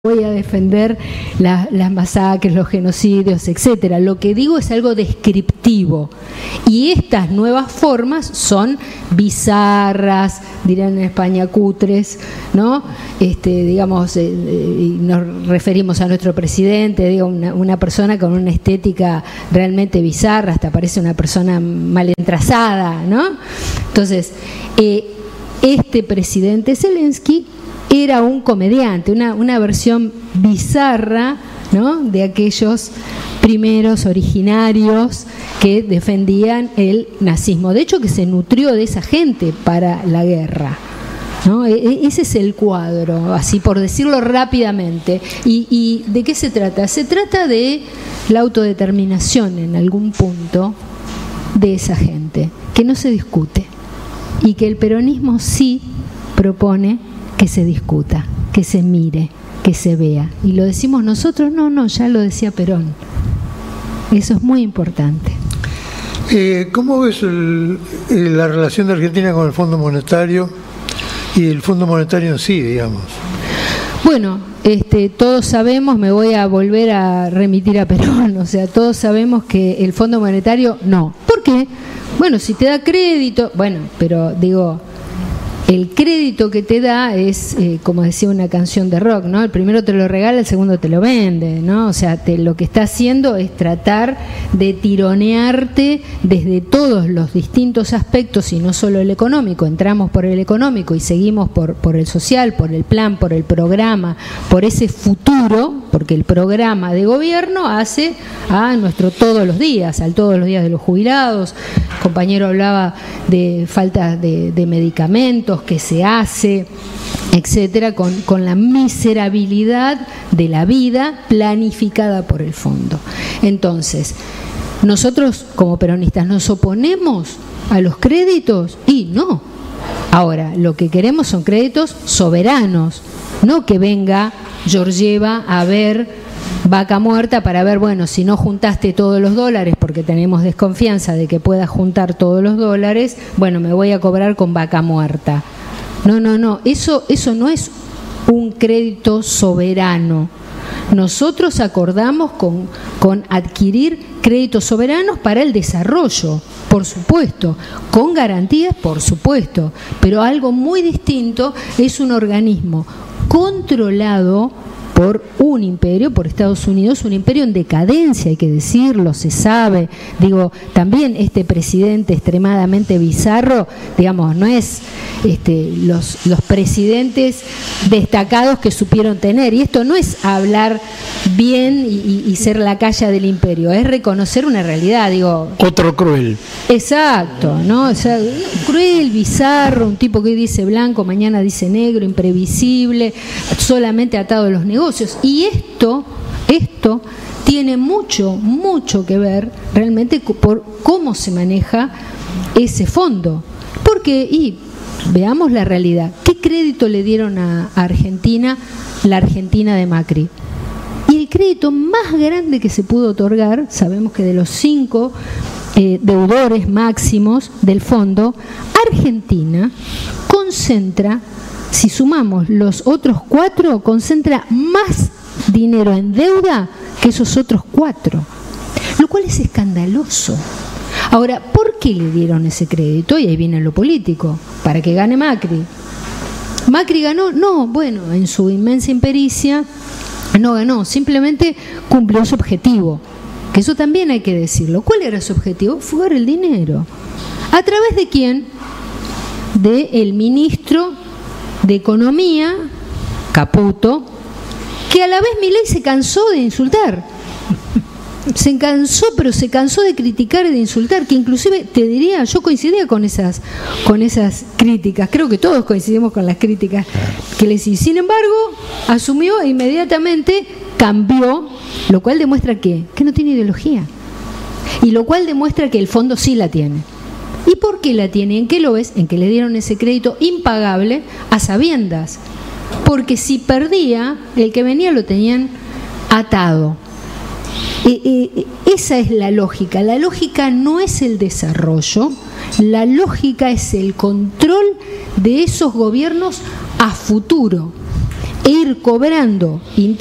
voy a defender las masacres, los genocidios, etcétera. Lo que digo es algo descriptivo. Y estas nuevas formas son bizarras, dirán en España cutres, ¿no? Digamos, y nos referimos a nuestro presidente, digo, una persona con una estética realmente bizarra, hasta parece una persona mal entrazada, ¿no? Entonces, este presidente Zelensky era un comediante, una versión bizarra, ¿no?, de aquellos primeros originarios que defendían el nazismo. De hecho, que se nutrió de esa gente para la guerra, ¿no? Ese es el cuadro, así por decirlo rápidamente. ¿Y de qué se trata? Se trata de la autodeterminación en algún punto de esa gente, que no se discute, y que el peronismo sí propone que se discuta, que se mire, que se vea. Y lo decimos nosotros, no, ya lo decía Perón. Eso es muy importante. ¿Cómo ves la relación de Argentina con el Fondo Monetario y el Fondo Monetario en sí, digamos? Bueno, todos sabemos, me voy a volver a remitir a Perón, o sea, todos sabemos que el Fondo Monetario no. ¿Por qué? Bueno, si te da crédito, bueno, pero digo, el crédito que te da es, como decía una canción de rock, ¿no? El primero te lo regala, el segundo te lo vende, ¿no? O sea, lo que está haciendo es tratar de tironearte desde todos los distintos aspectos y no solo el económico. Entramos por el económico y seguimos por el social, por el plan, por el programa, por ese futuro, porque el programa de gobierno hace a nuestro todos los días, al todos los días de los jubilados. El compañero hablaba de falta de medicamentos que se hace, etcétera, con la miserabilidad de la vida planificada por el fondo. Entonces, nosotros como peronistas nos oponemos a los créditos y no. Ahora, lo que queremos son créditos soberanos, no que venga Georgieva a ver Vaca Muerta para ver, bueno, si no juntaste todos los dólares, porque tenemos desconfianza de que puedas juntar todos los dólares, bueno, me voy a cobrar con Vaca Muerta. No, eso no es un crédito soberano. Nosotros acordamos con adquirir créditos soberanos para el desarrollo, por supuesto, con garantías, por supuesto, pero algo muy distinto es un organismo controlado por un imperio, por Estados Unidos, un imperio en decadencia, hay que decirlo, se sabe. Digo, también este presidente extremadamente bizarro, digamos, no es los presidentes destacados que supieron tener. Y esto no es hablar bien y ser la calla del imperio, es reconocer una realidad, digo. Otro cruel. Exacto, ¿no? O sea, cruel, bizarro, un tipo que hoy dice blanco, mañana dice negro, imprevisible, solamente atado a los negocios. Y esto tiene mucho que ver realmente por cómo se maneja ese fondo. Porque, y veamos la realidad, ¿qué crédito le dieron a Argentina, la Argentina de Macri? Y el crédito más grande que se pudo otorgar, sabemos que de los 5 deudores máximos del fondo, Argentina concentra, si sumamos los otros 4, concentra más dinero en deuda que esos otros 4, lo cual es escandaloso. Ahora, ¿por qué le dieron ese crédito? Y ahí viene lo político, para que gane Macri. ¿Macri ganó? No, bueno, en su inmensa impericia no ganó, simplemente cumplió su objetivo, que eso también hay que decirlo. ¿Cuál era su objetivo? Fugar el dinero. ¿A través de quién? Del ministro de Economía, Caputo, que a la vez Milei se cansó de insultar. Se cansó de criticar y de insultar, que inclusive, te diría, yo coincidía con esas críticas, creo que todos coincidimos con las críticas que le hice. Sin embargo, asumió e inmediatamente cambió, lo cual demuestra que no tiene ideología. Y lo cual demuestra que el fondo sí la tiene. ¿Y por qué la tiene? ¿En qué lo ves? En que le dieron ese crédito impagable a sabiendas. Porque si perdía, el que venía lo tenían atado. Esa es la lógica. La lógica no es el desarrollo, la lógica es el control de esos gobiernos a futuro. e ir cobrando